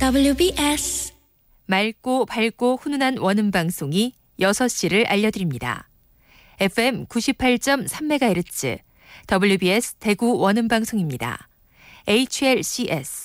WBS 맑고 밝고 훈훈한 원음 방송이 6시를 알려드립니다. FM 98.3MHz WBS 대구 원음 방송입니다. HLCS